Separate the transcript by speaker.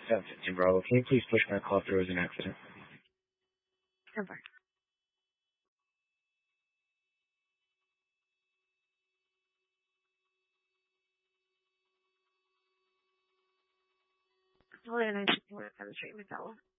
Speaker 1: 715 Bravo. Can you please push my call through as an accident?
Speaker 2: Over. Hello, 961 Treatment Fellow.